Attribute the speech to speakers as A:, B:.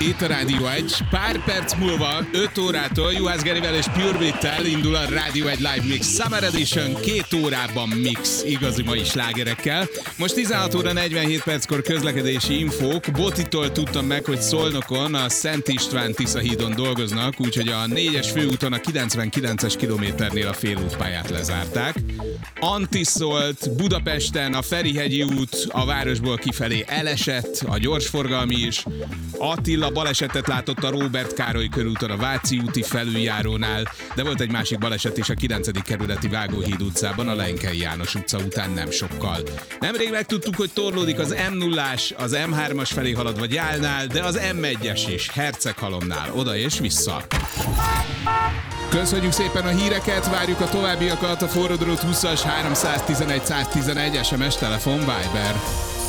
A: Itt a Rádió 1. Pár perc múlva 5 órától Juhász Gerivel és Pure Beat-tel indul a Rádió 1 Live Mix Summer Edition, 2 órában mix igazi mai slágerekkel. Most 16 óra 47 perckor közlekedési infók. Botitól tudtam meg, hogy Szolnokon a Szent István Tiszahídon dolgoznak, úgyhogy a 4-es főúton a 99-es kilométernél a félútpályát lezárták. Antiszolt, Budapesten a Ferihegyi út a városból kifelé elesett, a gyorsforgalmi is. Attila balesetet látott a Róbert Károly körúton a Váci úti felüljárónál, de volt egy másik baleset is a 9. kerületi Vágóhíd utcában, a Lenkei János utca után nem sokkal. Nemrég megtudtuk, hogy torlódik az M0-ás, az M3-as felé haladva Gyálnál, de az M1-es is, Herceghalomnál, oda és vissza. Köszönjük szépen a híreket, várjuk a továbbiakat a forró drót 20-as 311 111 SMS, telefon, Viber.